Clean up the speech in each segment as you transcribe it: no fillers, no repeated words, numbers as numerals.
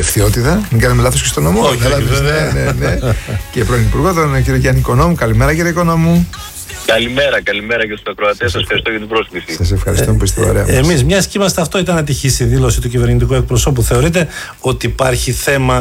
Ευθιότητα, μην κάνουμε λάθος και στον νομό. Ναι. Και πρώην Υπουργό, τον κύριο Γιάννη Οικονόμου. Καλημέρα, κύριε Οικονόμου. Καλημέρα και στους ακροατές. Σας ευχαριστώ για την πρόσκληση. Σας ευχαριστώ που είστε ωραία. Εμείς, μιας και είμαστε, αυτό ήταν ατυχής η δήλωση του κυβερνητικού εκπροσώπου. Θεωρείτε ότι υπάρχει θέμα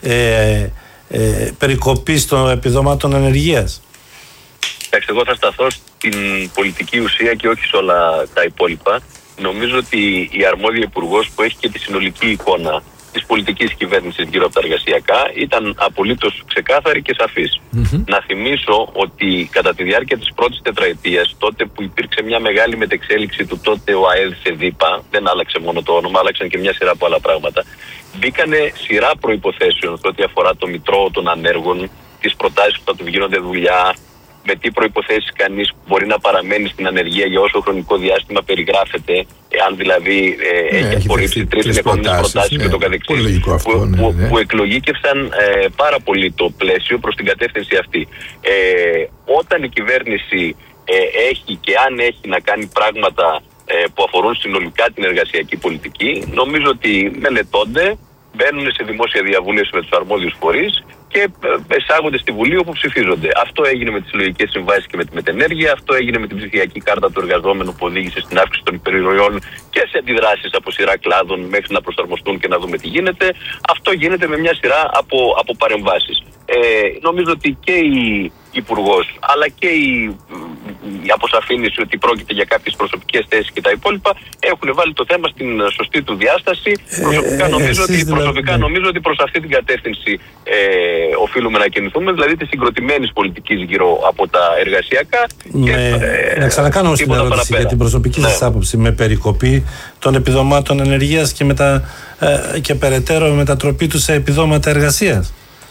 περικοπής των επιδομάτων ενεργείας? Εντάξει, εγώ θα σταθώ στην πολιτική ουσία και όχι σε όλα τα υπόλοιπα. Νομίζω ότι η αρμόδια υπουργός που έχει και τη συνολική εικόνα της πολιτικής κυβέρνησης γύρω από τα εργασιακά ήταν απολύτως ξεκάθαρη και σαφής. Να θυμίσω ότι κατά τη διάρκεια της πρώτης τετραετίας, τότε που υπήρξε μια μεγάλη μετεξέλιξη του τότε ο ΑΕΔ σε ΔΥΠΑ, δεν άλλαξε μόνο το όνομα, άλλαξαν και μια σειρά από άλλα πράγματα. Μπήκανε σειρά προϋποθέσεων σε ό,τι αφορά το μητρό των ανέργων, τις προτάσεις που θα του γίνονται δουλειά, με τι προϋποθέσεις κανείς μπορεί να παραμένει στην ανεργία για όσο χρονικό διάστημα περιγράφεται, εάν δηλαδή έχει απορρίψει τρεις ενδεχόμενες προτάσεις και το καθεξής, που εκλογήκευσαν πάρα πολύ το πλαίσιο προς την κατεύθυνση αυτή. Όταν η κυβέρνηση έχει και αν έχει να κάνει πράγματα που αφορούν συνολικά την εργασιακή πολιτική, νομίζω ότι μελετώνται, μπαίνουν σε δημόσια διαβούλευση με τους αρμόδιους φορείς και εισάγονται στη Βουλή όπου ψηφίζονται. Αυτό έγινε με τις συλλογικές συμβάσεις και με τη μετενέργεια, αυτό έγινε με την ψηφιακή κάρτα του εργαζόμενου που οδήγησε στην αύξηση των υπερηρωιών και σε αντιδράσεις από σειρά κλάδων μέχρι να προσαρμοστούν και να δούμε τι γίνεται. Αυτό γίνεται με μια σειρά από παρεμβάσεις. Νομίζω ότι και η Υπουργός αλλά και η αποσαφήνιση ότι πρόκειται για κάποιες προσωπικές θέσεις και τα υπόλοιπα έχουν βάλει το θέμα στην σωστή του διάσταση. Προσωπικά νομίζω ότι προς αυτή την κατεύθυνση οφείλουμε να κινηθούμε, δηλαδή της συγκροτημένης πολιτικής γύρω από τα εργασιακά. Να ξανακάνω την ερώτηση για την προσωπική σας άποψη. Με περικοπή των επιδομάτων ενεργείας και περαιτέρω μετατροπή του σε επιδόματα εργασίας.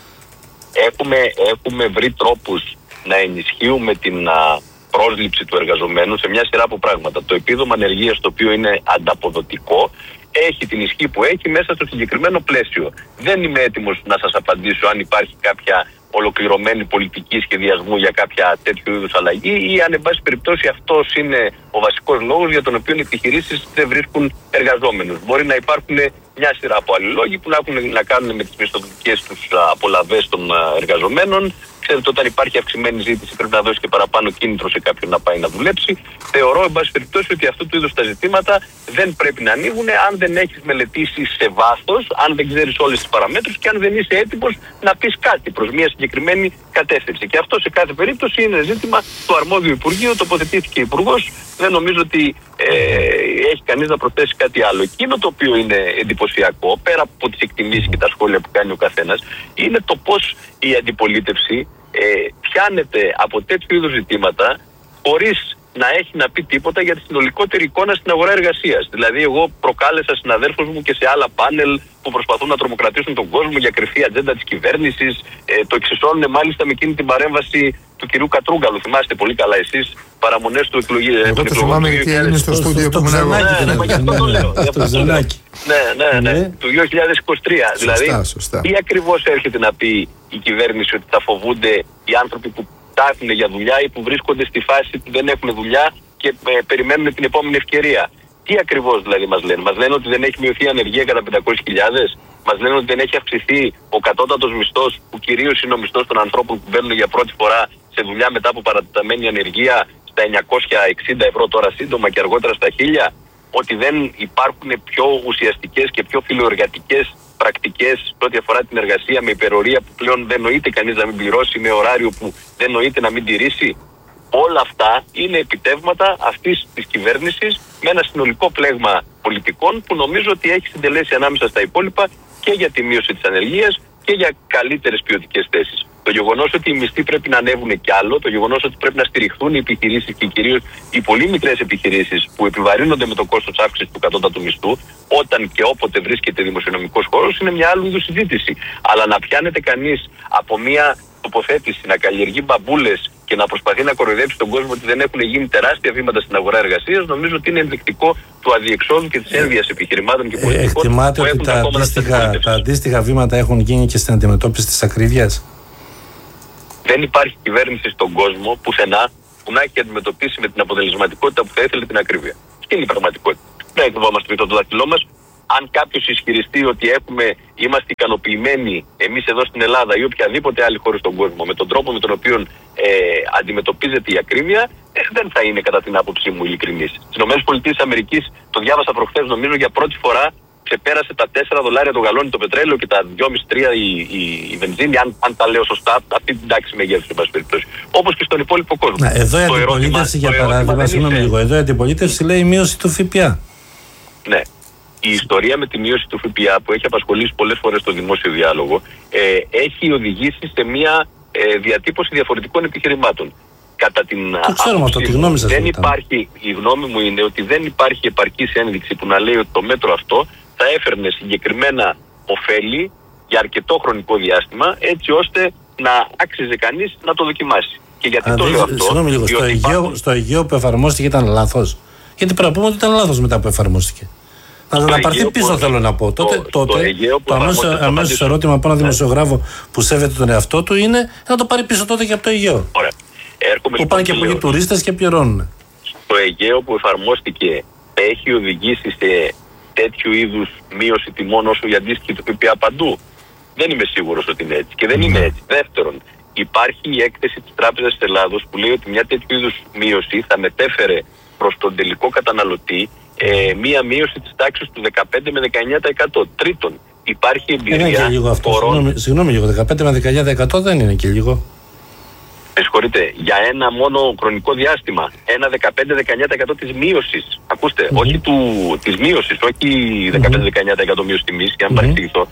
Έχουμε βρει τρόπους να ενισχύουμε την πρόσληψη του εργαζομένου σε μια σειρά από πράγματα. Το επίδομα ανεργίας, το οποίο είναι ανταποδοτικό, έχει την ισχύ που έχει μέσα στο συγκεκριμένο πλαίσιο. Δεν είμαι έτοιμος να σας απαντήσω αν υπάρχει κάποια ολοκληρωμένη πολιτική σχεδιασμού για κάποια τέτοιου είδους αλλαγή ή αν, εν πάση περιπτώσει, αυτός είναι ο βασικός λόγος για τον οποίο οι επιχειρήσεις δεν βρίσκουν εργαζόμενους. Μπορεί να υπάρχουν μια σειρά από άλλοι λόγοι που να έχουν να κάνουν με τις μισθολογικές τους απολαβές των εργαζομένων. Ξέρετε, όταν υπάρχει αυξημένη ζήτηση, πρέπει να δώσει και παραπάνω κίνητρο σε κάποιον να πάει να δουλέψει. Θεωρώ, εν πάση περιπτώσει, ότι αυτού του είδους τα ζητήματα δεν πρέπει να ανοίγουν αν δεν έχεις μελετήσει σε βάθος, αν δεν ξέρεις όλες τις παραμέτρους και αν δεν είσαι έτοιμος να πεις κάτι προς μια συγκεκριμένη κατεύθυνση. Και αυτό σε κάθε περίπτωση είναι ζήτημα του αρμόδιου Υπουργείου. Τοποθετήθηκε ο Υπουργός. Δεν νομίζω ότι έχει κανείς να προσθέσει κάτι άλλο. Εκείνο το οποίο είναι εντυπωσιακό, πέρα από τις εκτιμήσεις και τα σχόλια που κάνει ο καθένας, είναι το πώς η αντιπολίτευση πιάνεται από τέτοιου είδους ζητήματα χωρίς να έχει να πει τίποτα για τη συνολικότερη εικόνα στην αγορά εργασίας. Δηλαδή, εγώ προκάλεσα συναδέλφους μου και σε άλλα πάνελ που προσπαθούν να τρομοκρατήσουν τον κόσμο για κρυφή ατζέντα της κυβέρνησης. Το εξισώνουν μάλιστα με εκείνη την παρέμβαση του κυρίου Κατρούγκαλου. Θυμάστε πολύ καλά εσείς παραμονές του εκλογή. Εγώ το θυμάμαι γιατί είναι στο στούντιο που ήμουν εγώ. Ναι, του 2023. Δηλαδή, τι ακριβώς έρχεται να πει η κυβέρνηση ότι θα φοβούνται οι άνθρωποι που ψάχνουν για δουλειά ή που βρίσκονται στη φάση που δεν έχουν δουλειά και περιμένουν την επόμενη ευκαιρία. Τι ακριβώς δηλαδή μας λένε? Μας λένε ότι δεν έχει μειωθεί η ανεργία κατά 500.000. Μας λένε ότι δεν έχει αυξηθεί ο κατώτατος μισθός, που κυρίως είναι ο μισθός των ανθρώπων που μπαίνουν για πρώτη φορά σε δουλειά μετά από παρατεταμένη ανεργία, στα 960 ευρώ τώρα σύντομα και αργότερα στα 1000. Ότι δεν υπάρχουν πιο ουσιαστικές και πιο φιλοεργατικές πρακτικές σε ό,τι αφορά την εργασία με υπερορία που πλέον δεν νοείται κανείς να μην πληρώσει, με ωράριο που δεν νοείται να μην τηρήσει. Όλα αυτά είναι επιτεύγματα αυτής της κυβέρνησης με ένα συνολικό πλέγμα πολιτικών που νομίζω ότι έχει συντελέσει ανάμεσα στα υπόλοιπα και για τη μείωση της ανεργίας και για καλύτερες ποιοτικές θέσεις. Το γεγονός ότι οι μισθοί πρέπει να ανέβουν κι άλλο, το γεγονός ότι πρέπει να στηριχθούν οι επιχειρήσεις και κυρίως οι πολύ μικρές επιχειρήσεις που επιβαρύνονται με το κόστος αύξησης του κατώτατου μισθού, όταν και όποτε βρίσκεται δημοσιονομικός χώρος, είναι μια άλλη είδους συζήτηση. Αλλά να πιάνεται κανείς από μια τοποθέτηση, να καλλιεργεί μπαμπούλες και να προσπαθεί να κοροϊδέψει τον κόσμο ότι δεν έχουν γίνει τεράστια βήματα στην αγορά εργασίας, νομίζω ότι είναι ενδεικτικό του αδιεξόδου και της ένδυας επιχειρημάτων και πολιτικών. Εκτιμάτε ότι τα αντίστοιχα βήματα έχουν γίνει και στην αντιμετώπιση της ακρίβειας? Δεν υπάρχει κυβέρνηση στον κόσμο πουθενά που να έχει αντιμετωπίσει με την αποτελεσματικότητα που θα ήθελε την ακρίβεια. Αυτή είναι η πραγματικότητα. Δεν εκδοβόμαστε με το δάχτυλό μας. αν κάποιος ισχυριστεί ότι είμαστε ικανοποιημένοι εμείς εδώ στην Ελλάδα ή οποιαδήποτε άλλη χώρα στον κόσμο με τον τρόπο με τον οποίο αντιμετωπίζεται η ακρίβεια, δεν θα είναι κατά την άποψή μου ειλικρινής. Στις ΗΠΑ, το διάβασα προχθές, νομίζω για πρώτη φορά ξεπέρασε τα $4 το γαλόνι το πετρέλαιο και τα 2,5-3 η βενζίνη, αν τα λέω σωστά, αυτή την τάξη μεγέθους, εν πάση περιπτώσει. Όπως και στον υπόλοιπο κόσμο. Εδώ η αντιπολίτευση, για παράδειγμα, συγγνώμη λίγο, εδώ η αντιπολίτευση λέει μείωση του ΦΠΑ. Ναι. Η ιστορία με τη μείωση του ΦΠΑ που έχει απασχολήσει πολλές φορές το δημόσιο διάλογο έχει οδηγήσει σε μια διατύπωση διαφορετικών επιχειρημάτων. Κατά την άποψή μου, δεν υπάρχει, η γνώμη μου είναι ότι δεν υπάρχει επαρκής ένδειξη που να λέει ότι το μέτρο αυτό θα έφερνε συγκεκριμένα ωφέλη για αρκετό χρονικό διάστημα, έτσι ώστε να άξιζε κανείς να το δοκιμάσει. Και γιατί το λέω αυτό? Συγγνώμη λίγο, στο Αιγαίο που εφαρμόστηκε ήταν λάθος. Γιατί πρέπει να πούμε ότι ήταν λάθος μετά που εφαρμόστηκε. Να πάρθει πίσω, θέλω να πω. Τότε το αμέσως ερώτημα από έναν δημοσιογράφο που σέβεται τον εαυτό του είναι να το πάρει πίσω τότε και από το Αιγαίο. Ωραία. Που πάνε και πολλοί τουρίστες και πληρώνουν. Το Αιγαίο που εφαρμόστηκε έχει οδηγήσει σε τέτοιου είδους μείωση τιμών όσο η αντίστοιχη του ΦΠΑ παντού? Δεν είμαι σίγουρος ότι είναι έτσι. Και δεν είναι έτσι. Δεύτερον, υπάρχει η έκθεση της Τράπεζας της Ελλάδος που λέει ότι μια τέτοιου είδους μείωση θα μετέφερε προς τον τελικό καταναλωτή μία μείωση της τάξης του 15 με 19%. Τρίτον, υπάρχει εμπειρία. Είναι και λίγο αυτό. Συγγνώμη λίγο, 15 με 19% δεν είναι και λίγο? Συγχωρείτε, για ένα μόνο χρονικό διάστημα, ένα 15-19% της μείωσης. Ακούστε, όχι της μείωσης, όχι 15-19% μείωση τιμής, για να παρεξηγηθώ.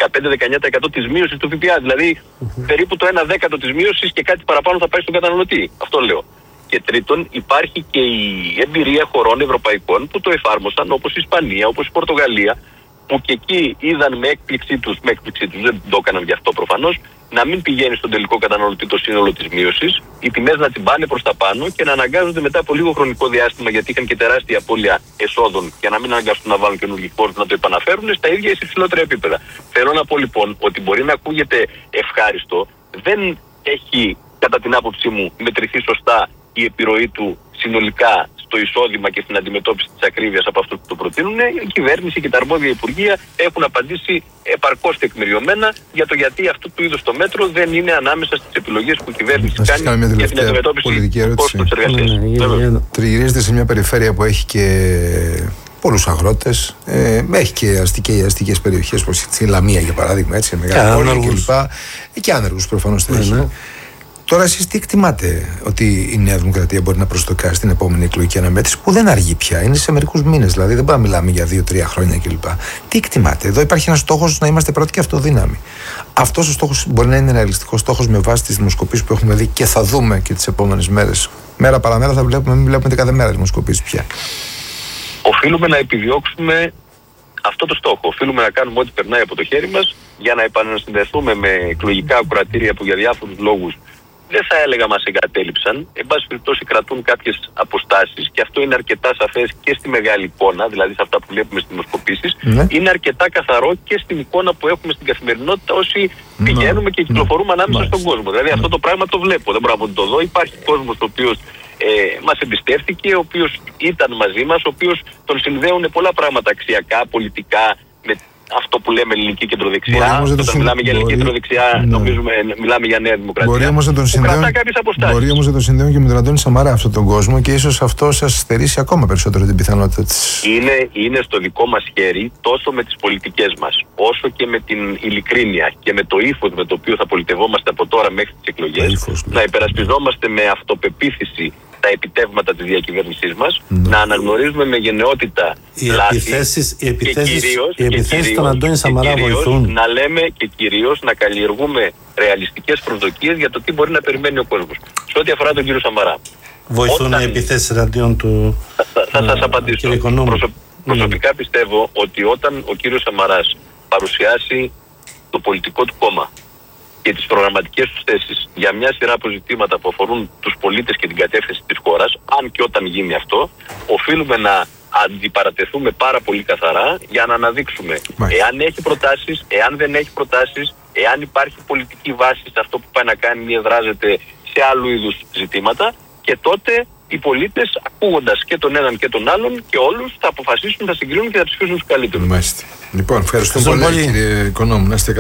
15-19% της μείωσης του ΦΠΑ. Δηλαδή, περίπου το 1/10 της μείωσης και κάτι παραπάνω θα πάει στον καταναλωτή. Αυτό λέω. Και τρίτον, υπάρχει και η εμπειρία χωρών ευρωπαϊκών που το εφάρμοσαν, όπως η Ισπανία, όπως η Πορτογαλία, που και εκεί είδαν με έκπληξή τους, δεν το έκαναν γι' αυτό προφανώς, να μην πηγαίνει στον τελικό καταναλωτή το σύνολο της μείωσης, οι τιμές να την πάνε προς τα πάνω και να αναγκάζονται μετά από λίγο χρονικό διάστημα, γιατί είχαν και τεράστια απώλεια εσόδων, για να μην αναγκαστούν να βάλουν καινούργιους φόρους να το επαναφέρουν στα ίδια ή σε υψηλότερα επίπεδα. Θέλω να πω λοιπόν ότι μπορεί να ακούγεται ευχάριστο, δεν έχει κατά την άποψή μου μετρηθεί σωστά η επιρροή του συνολικά στο εισόδημα και στην αντιμετώπιση της ακρίβειας από αυτούς που το προτείνουν. Η κυβέρνηση και τα αρμόδια υπουργεία έχουν απαντήσει επαρκώς τεκμηριωμένα για το γιατί αυτού του είδους το μέτρο δεν είναι ανάμεσα στις επιλογές που η κυβέρνηση κάνει για την αντιμετώπιση του κόστου της εργασίας. Τριγυρίζεται σε μια περιφέρεια που έχει και πολλούς αγρότες, έχει και αστικές περιοχές όπως η Λαμία για παράδειγμα, έτσι, μεγάλη πόλη κλπ. Και άνεργους προφανώς θα έχει. Τώρα εσείς τι εκτιμάτε ότι η Νέα Δημοκρατία μπορεί να προσδοκάσει στην επόμενη εκλογική αναμέτρηση, που δεν αργεί πια, είναι σε μερικούς μήνες, δηλαδή δεν μπορούμε να μιλάμε για 2-3 χρόνια κλπ. Τι εκτιμάτε? Εδώ υπάρχει ένας στόχος να είμαστε πρώτοι και αυτοδύναμοι. Αυτός ο στόχος μπορεί να είναι ρεαλιστικός στόχος με βάση τις δημοσκοπήσεις που έχουμε δει και θα δούμε και τις επόμενες μέρες. Μέρα παραμέρα θα βλέπουμε, μην βλέπουμε κάθε μέρα δημοσκοπήσεις πια. Οφείλουμε να επιδιώξουμε αυτό το στόχο. Οφείλουμε να κάνουμε ό,τι περνάει από το χέρι μας για να επανασυνδεθούμε με εκλογικά ακροατήρια που για διάφορους λόγους δεν θα έλεγα μας εγκατέλειψαν, εν πάση περιπτώσει κρατούν κάποιες αποστάσεις και αυτό είναι αρκετά σαφές και στη μεγάλη εικόνα, δηλαδή σε αυτά που βλέπουμε στις δημοσκοπήσεις, είναι αρκετά καθαρό και στην εικόνα που έχουμε στην καθημερινότητα όσοι πηγαίνουμε και κυκλοφορούμε ανάμεσα στον κόσμο. Δηλαδή αυτό το πράγμα το βλέπω, δεν μπορώ να το δω. Υπάρχει κόσμος ο οποίος μας εμπιστεύτηκε, ο οποίος ήταν μαζί μας, ο οποίος τον συνδέουν πολλά πράγματα αξιακά, πολιτικά, με αυτό που λέμε ελληνική κεντροδεξιά. Όταν μιλάμε για ελληνική κεντροδεξιά, νομίζουμε μιλάμε για Νέα Δημοκρατία. Μπορεί όμως να τον συνδέουν και με τον Αντώνη Σαμαρά αυτόν τον κόσμο και ίσως αυτό σας στερήσει ακόμα περισσότερο την πιθανότητα της. Είναι στο δικό μας χέρι, τόσο με τις πολιτικές μας, όσο και με την ειλικρίνεια και με το ύφος με το οποίο θα πολιτευόμαστε από τώρα μέχρι τις εκλογές, να υπερασπιζόμαστε με αυτοπεποίθηση τα επιτεύγματα της διακυβέρνησής μας, να αναγνωρίζουμε με γενναιότητα οι επιθέσεις των Αντώνη Σαμαρά βοηθούν. Να λέμε και κυρίως να καλλιεργούμε ρεαλιστικές προσδοκίες για το τι μπορεί να περιμένει ο κόσμος. Σε ό,τι αφορά τον κύριο Σαμαρά. Βοηθούν οι επιθέσεις εναντίον του. Θα σας απαντήσω. Προσωπικά πιστεύω ότι όταν ο κύριος Σαμαράς παρουσιάσει το πολιτικό του κόμμα και τις προγραμματικές τους θέσεις για μια σειρά από ζητήματα που αφορούν τους πολίτες και την κατεύθυνση της χώρας, αν και όταν γίνει αυτό, οφείλουμε να αντιπαρατεθούμε πάρα πολύ καθαρά για να αναδείξουμε εάν έχει προτάσεις, εάν δεν έχει προτάσεις, εάν υπάρχει πολιτική βάση σε αυτό που πάει να κάνει ή εδράζεται σε άλλου είδους ζητήματα, και τότε οι πολίτες, ακούγοντας και τον έναν και τον άλλον και όλους, θα αποφασίσουν, θα συγκρίνουν και θα ψηφίσουν τους καλύτερους. Μάλιστα. Λοιπόν, ευχαριστούμε πολύ, κύριε Οικονόμου. Να είστε